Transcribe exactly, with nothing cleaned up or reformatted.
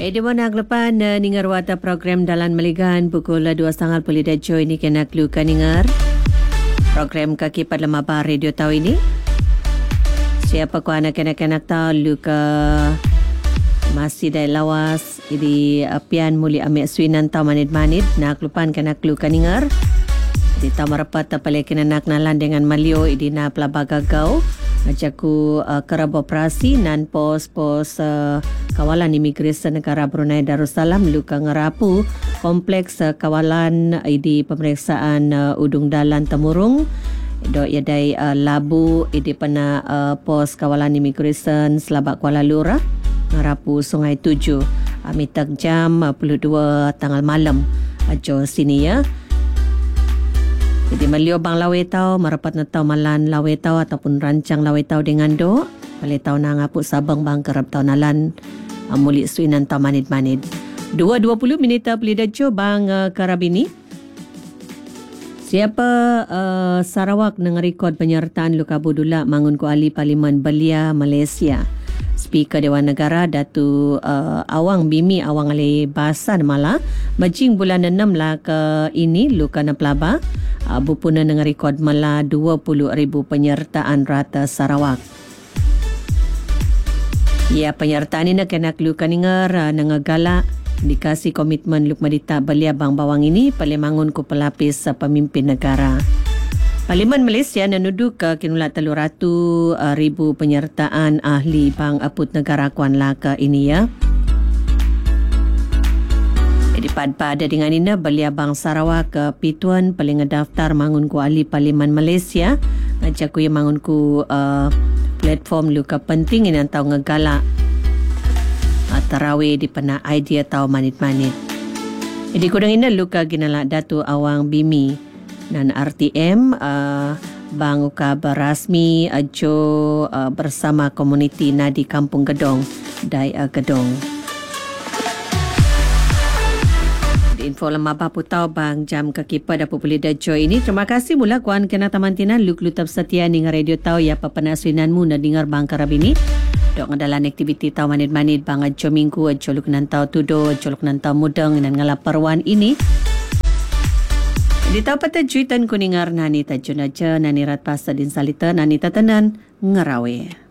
Eh, di mana aglepan uh, ningar wata program Dalan Maligan pukul dua setengah pulih dajo ini kena klukan ningar. Program kaki pada lemah radio tahu ini. Siapa ku anak-anak tahu luka masih dari lawas ini apian muli ambil suinan tahu manit-manit nak lupan kena klukan ningar. Di tahu merapat tapalekin anak nalan dengan malio ini na pelaba gagau. Ajaku uh, kerab operasi nan pos-pos uh, kawalan imigresen negara Brunei Darussalam luka ngerapu kompleks uh, kawalan uh, di pemeriksaan uh, Udung Dalan Temurung do yadai uh, labu idi pena uh, pos kawalan imigresen Selabak Kuala Lura ngerapu Sungai Tujuh amitak jam uh, puluh dua tanggal malam ajo sini ya. Jadi malio bang lawe tau, marapat na tau malan lawe tau ataupun rancang lawe tau dengan do. Balik tau na ngapuk sabang bang kerap tau nalan uh, mulik suinan tau manit-manit. Dua dua puluh minit pelidajo bang uh, karabini. Siapa uh, Sarawak nang rekod penyertaan Luka Budula mangun ku ahli Parlimen Belia Malaysia. Speaker Dewan Negara Datu uh, Awang Bimi Awang Ali Basan Mala majing bulan enam lah ke ini luka na pelaba uh, bupuna dengan rekod mala dua puluh ribu penyertaan rata Sarawak. Ya penyertaan ini kena luka ningar uh, nangagala dikasih komitmen luk madita belia bang bawang ini palemangun ku pelapis uh, pemimpin negara. Parlimen Malaysia menuduk ke kinulat telur ratu uh, ribu penyertaan ahli bang aput negara Kuan Laka ini ya. Jadi pada dengan ini belia bang Sarawak ke pituan paling ngedaftar mangun ku ahli Parlimen Malaysia. Ajak ku yang mangun ku uh, platform luka penting ini antau ngegalak uh, tarawih di pena idea tau manit-manit. Jadi kudang ini luka ginalak Datu Awang Bimi dan R T M uh, bang uka berasmi ajo uh, bersama komuniti Nadi Kampung Gedong Dai uh, Gedong. Di info lemah bapu tahu bang jam kekipa dapat boleh dajo ini. Terima kasih mula kuan kena tamantina luk lutap setia ningar radio tahu ya papanasuinanmu na dengar bang karabini. Dok ngadalan aktiviti tahu manit-manit bang ajo minggu ajo luk nantau tudo ajo luk nantau mudeng dan ngalaparwan ini. Di tahu patah juitan kuningar nani tajun aja nani rat pasta din salita nani tatanan ngerawe.